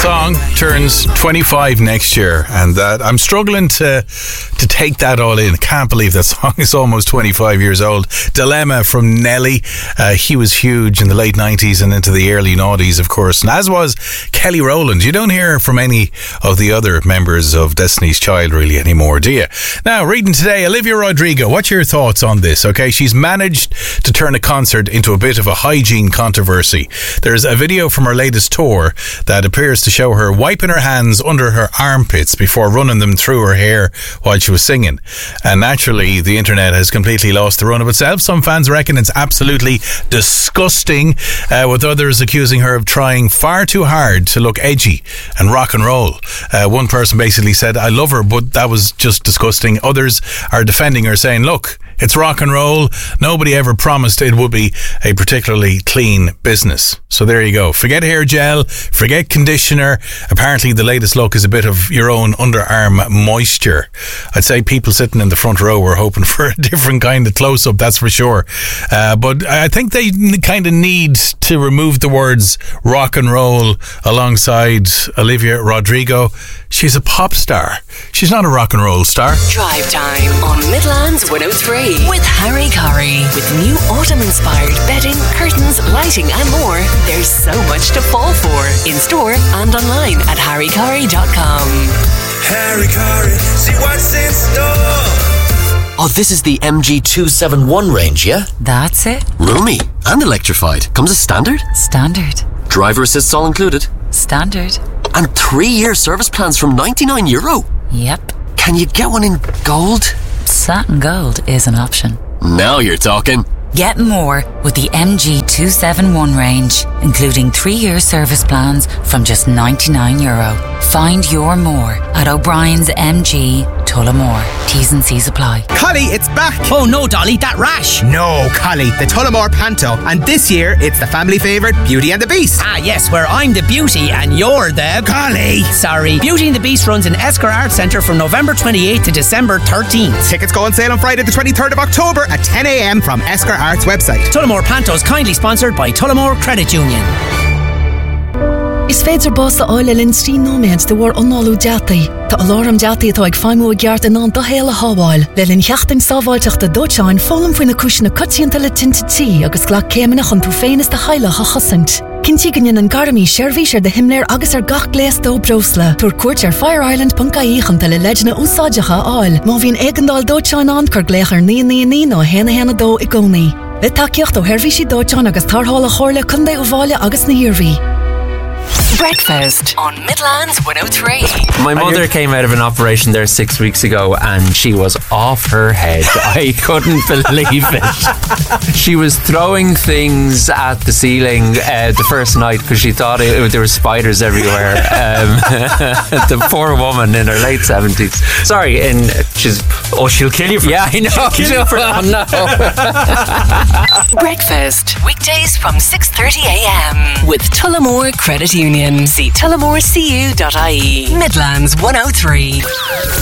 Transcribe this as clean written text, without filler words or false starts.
song turns 25 next year, and I'm struggling to take that all in. I can't believe that song is almost 25 years old. Dilemma from Nelly. He was huge in the late 90s and into the early noughties, of course, and as was Kelly Rowland. You don't hear from any of the other members of Destiny's Child really anymore, do you? Now, reading today, Olivia Rodrigo. What's your thoughts on this? Okay, she's managed to turn a concert into a bit of a hygiene controversy. There's a video from her latest tour that appears to show her wiping her hands under her armpits before running them through her hair while she was singing. And naturally, the internet has completely lost the run of itself. Some fans reckon it's absolutely disgusting, with others accusing her of trying far too hard to look edgy and rock and roll. One person basically said, "I love her, but that was just disgusting." Others are defending her, saying, "Look, it's rock and roll. Nobody ever promised it would be a particularly clean business." So there you go. Forget hair gel, forget conditioner. Apparently the latest look is a bit of your own underarm moisture. I'd say people sitting in the front row were hoping for a different kind of close-up, that's for sure. But I think they kind of need to remove the words rock and roll alongside Olivia Rodrigo. She's a pop star. She's not a rock and roll star. Drive Time on Midlands 103 with Harry Curry. With new autumn-inspired bedding, curtains, lighting and more, there's so much to fall for. In store and online at harrycurry.com. Harry Curry, see what's in store. Oh, this is the MG271 range, yeah? That's it. Roomy and electrified. Comes as standard? Standard. Driver assists all included? Standard. And 3-year service plans from €99. Yep. Can you get one in gold? Satin gold is an option. Now you're talking. Get more with the MG271 range, including 3-year service plans from just €99. Find your more at O'Brien's MG Tullamore. T's and C's apply. Collie, it's back! Oh no, Dolly, that rash! No, Collie, the Tullamore Panto. And this year, it's the family favourite Beauty and the Beast. Ah, yes, where I'm the beauty and you're the... Collie! Sorry. Beauty and the Beast runs in Esker Arts Centre from November 28th to December 13th. Tickets go on sale on Friday the 23rd of October at 10 a.m. from Esker Arts website. Tullamore Panto is kindly sponsored by Tullamore Credit Union. Is féidir bás a áile linn tí nóméid de bhar análú deataí. Tá alarm deataí atá ag feimú a gceart in an do héile hábháil. Le linn cheachtain sábháilteach de dóiteáin fólam faoin na cúisina cutianta le tintatí agus ghlach céimeanach an tú féin is de chailech a chosint. Cinnti gannn an gardaí seirbhís ar de himléir agus ar gach gléas dó brosla. Tuair cuairt ar fireisland.ie chunta le leidna úsáideacha áil. Má bhíon éigeandáil dóiteáin an chur gléach ar 999 nó héna dó i gcónaí. Le takeíocht ó herbhísí dóiteáin agus tarthála chóirle chundé ó bháile agus na dhiarmhí. Breakfast on Midlands 103. My mother came out of an operation there 6 weeks ago and she was off her head. I couldn't believe it. She was throwing things at the ceiling the first night because she thought there were spiders everywhere. The poor woman in her late 70s. Sorry, and she'll kill you for Yeah, I know. She'll kill you for that. No. Breakfast weekdays from 6:30 a.m. with Tullamore Credit Union. See tullamorecu.ie. Midlands 103.